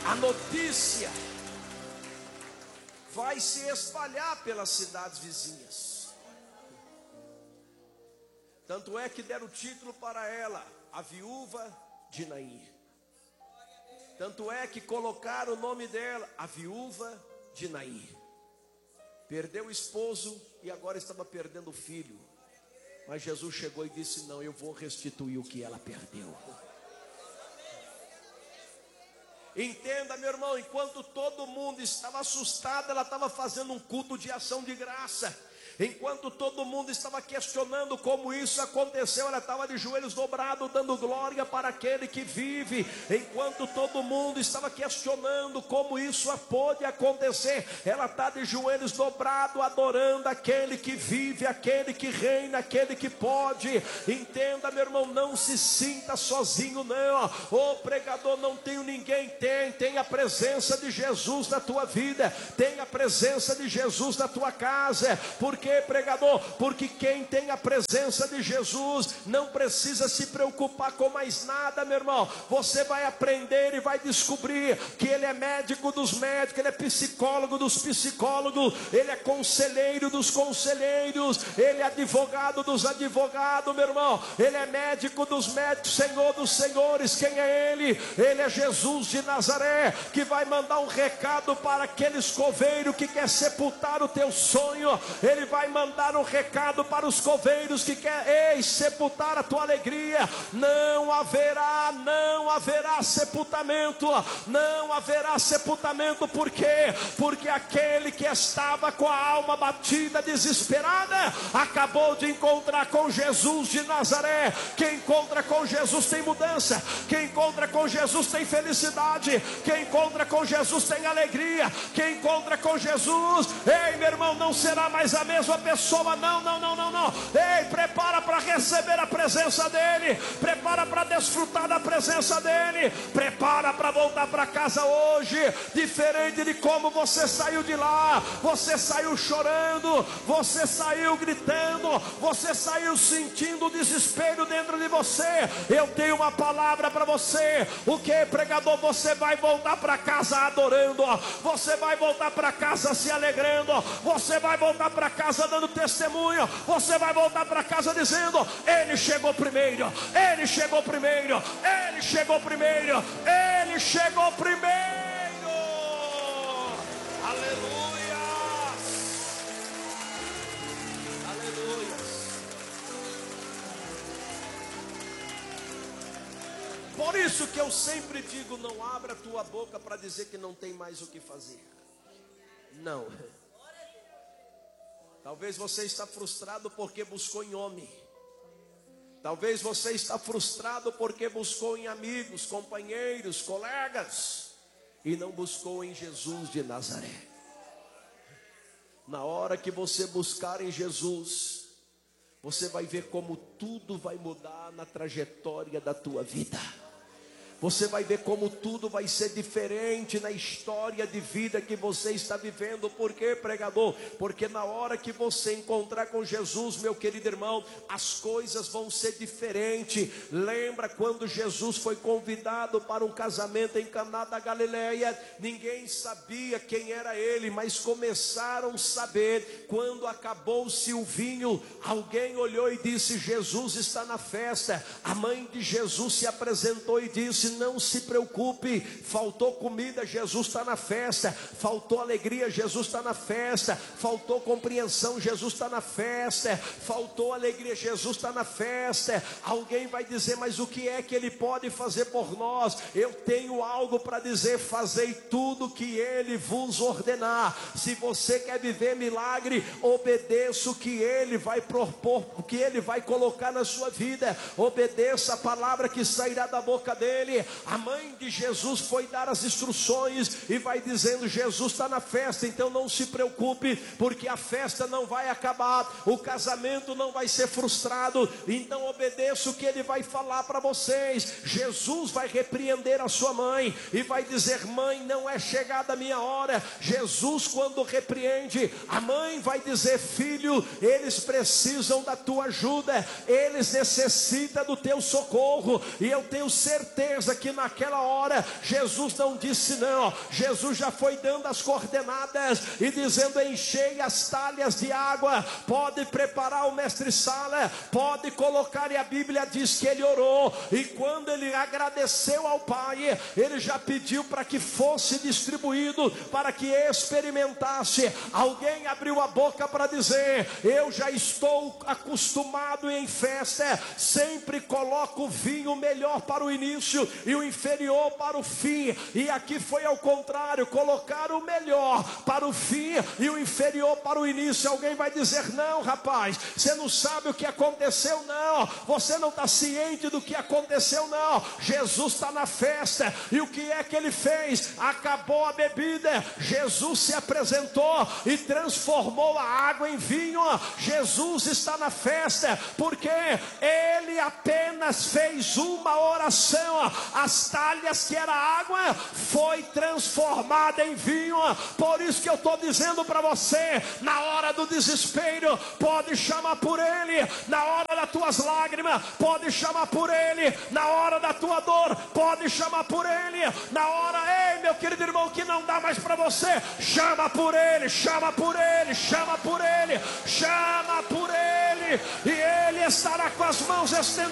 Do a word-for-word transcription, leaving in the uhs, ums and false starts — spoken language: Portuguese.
a notícia vai se espalhar pelas cidades vizinhas. Tanto é que deram o título para ela, a viúva de Naim. Tanto é que colocaram o nome dela, a viúva de Naim. Perdeu o esposo e agora estava perdendo o filho. Mas Jesus chegou e disse: não, eu vou restituir o que ela perdeu. Entenda, meu irmão, enquanto todo mundo estava assustado, ela estava fazendo um culto de ação de graça. Enquanto todo mundo estava questionando como isso aconteceu, ela estava de joelhos dobrados, dando glória para aquele que vive. Enquanto todo mundo estava questionando como isso pôde acontecer, ela está de joelhos dobrados, adorando aquele que vive, aquele que reina, aquele que pode. Entenda, meu irmão, não se sinta sozinho, não. Ô pregador, não tenho ninguém. Tem, tem a presença de Jesus na tua vida, tem a presença de Jesus na tua casa. Porque pregador, porque quem tem a presença de Jesus não precisa se preocupar com mais nada, meu irmão. Você vai aprender e vai descobrir que Ele é médico dos médicos, Ele é psicólogo dos psicólogos, Ele é conselheiro dos conselheiros, Ele é advogado dos advogados, meu irmão. Ele é médico dos médicos, Senhor dos senhores. Quem é Ele? Ele é Jesus de Nazaré, que vai mandar um recado para aquele escoveiro que quer sepultar o teu sonho. Ele vai mandar um recado para os coveiros que querem sepultar a tua alegria. Não haverá, não haverá sepultamento, não haverá sepultamento. Por quê? Porque aquele que estava com a alma batida, desesperada, acabou de encontrar com Jesus de Nazaré. Quem encontra com Jesus tem mudança, quem encontra com Jesus tem felicidade, quem encontra com Jesus tem alegria, quem encontra com Jesus, ei meu irmão, não será mais a mesma pessoa, não, não, não, não, não. Ei, prepara para receber a presença dele, prepara para desfrutar da presença dele, prepara para voltar para casa hoje, diferente de como você saiu de lá. Você saiu chorando, você saiu gritando, você saiu sentindo o desespero dentro de você. Eu tenho uma palavra para você. O que, pregador? Você vai voltar para casa adorando, você vai voltar para casa se alegrando, você vai voltar para casa dando testemunho, você vai voltar para casa dizendo: Ele chegou primeiro, Ele chegou primeiro, Ele chegou primeiro, Ele chegou primeiro. Aleluia, aleluia. Por isso que eu sempre digo: não abra a tua boca para dizer que não tem mais o que fazer. Não. Talvez você está frustrado porque buscou em homem. Talvez você está frustrado porque buscou em amigos, companheiros, colegas, e não buscou em Jesus de Nazaré. Na hora que você buscar em Jesus, você vai ver como tudo vai mudar na trajetória da tua vida. Você vai ver como tudo vai ser diferente na história de vida que você está vivendo. Por quê, pregador? Porque na hora que você encontrar com Jesus, meu querido irmão, as coisas vão ser diferentes. Lembra quando Jesus foi convidado para um casamento em Caná da Galileia? Ninguém sabia quem era ele, mas começaram a saber. Quando acabou-se o vinho, alguém olhou e disse: Jesus está na festa. A mãe de Jesus se apresentou e disse: não se preocupe, faltou comida, Jesus está na festa. Faltou alegria, Jesus está na festa. Faltou compreensão, Jesus está na festa. Faltou alegria, Jesus está na festa. Alguém vai dizer: mas o que é que Ele pode fazer por nós? Eu tenho algo para dizer: fazei tudo que Ele vos ordenar. Se você quer viver milagre, obedeça o que Ele vai propor, o que Ele vai colocar na sua vida. Obedeça a palavra que sairá da boca dele. A mãe de Jesus foi dar as instruções e vai dizendo: Jesus está na festa, então não se preocupe, porque a festa não vai acabar, o casamento não vai ser frustrado. Então obedeça o que ele vai falar para vocês. Jesus vai repreender a sua mãe e vai dizer: mãe, não é chegada a minha hora. Jesus, quando repreende, a mãe vai dizer: filho, eles precisam da tua ajuda, eles necessitam do teu socorro. E eu tenho certeza certeza que naquela hora Jesus não disse não. Jesus já foi dando as coordenadas e dizendo: enchei as talhas de água, pode preparar o mestre-sala, pode colocar. E a Bíblia diz que ele orou, e quando ele agradeceu ao Pai, ele já pediu para que fosse distribuído, para que experimentasse. Alguém abriu a boca para dizer: eu já estou acostumado em festa, sempre coloco o vinho melhor para o início e o inferior para o fim, e aqui foi ao contrário, colocar o melhor para o fim e o inferior para o início. Alguém vai dizer: não, rapaz, você não sabe o que aconteceu, não, você não está ciente do que aconteceu, não. Jesus está na festa, e o que é que ele fez? Acabou a bebida, Jesus se apresentou e transformou a água em vinho. Jesus está na festa porque ele apenas fez uma oração, as talhas que era água foi transformada em vinho. Por isso que eu estou dizendo para você, na hora do desespero, pode chamar por ele. Na hora das tuas lágrimas, pode chamar por ele. Na hora da tua dor, pode chamar por ele. Na hora, ei meu querido irmão, que não dá mais para você, chama por ele, chama por ele, chama por ele, chama por ele, e ele estará com as mãos estendidas